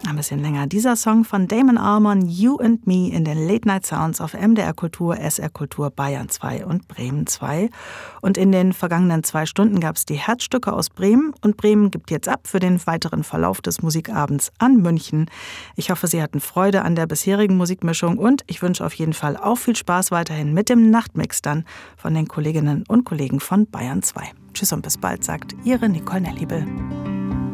Ein bisschen länger. Dieser Song von Damon Albarn, You and Me, in den Late Night Sounds auf MDR Kultur, SR Kultur, Bayern 2 und Bremen 2. Und in den vergangenen 2 Stunden gab es die Herzstücke aus Bremen. Und Bremen gibt jetzt ab für den weiteren Verlauf des Musikabends an München. Ich hoffe, Sie hatten Freude an der bisherigen Musikmischung und ich wünsche auf jeden Fall auch viel Spaß weiterhin mit dem Nachtmix dann von den Kolleginnen und Kollegen von Bayern 2. Tschüss und bis bald, sagt Ihre Nicole Nelliebel.